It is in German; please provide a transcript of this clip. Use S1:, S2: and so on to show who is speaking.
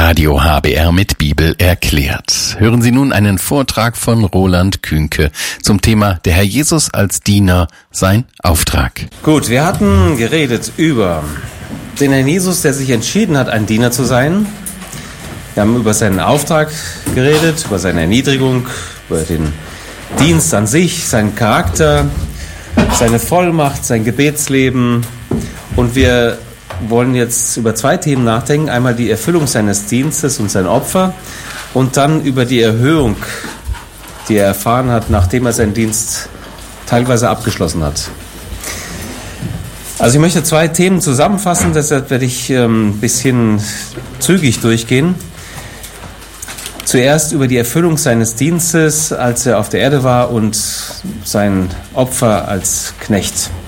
S1: Radio HBR mit Bibel erklärt. Hören Sie nun einen Vortrag von Roland Kühnke zum Thema Der Herr Jesus als Diener, sein Auftrag.
S2: Gut, wir hatten geredet über den Herrn Jesus, der sich entschieden hat, ein Diener zu sein. Wir haben über seinen Auftrag geredet, über seine Erniedrigung, über den Dienst an sich, seinen Charakter, seine Vollmacht, sein Gebetsleben. Und wir wollen jetzt über zwei Themen nachdenken. Einmal die Erfüllung seines Dienstes und sein Opfer und dann über die Erhöhung, die er erfahren hat, nachdem er seinen Dienst teilweise abgeschlossen hat. Also ich möchte zwei Themen zusammenfassen, deshalb werde ich ein bisschen zügig durchgehen. Zuerst über die Erfüllung seines Dienstes, als er auf der Erde war, und sein Opfer als Knecht.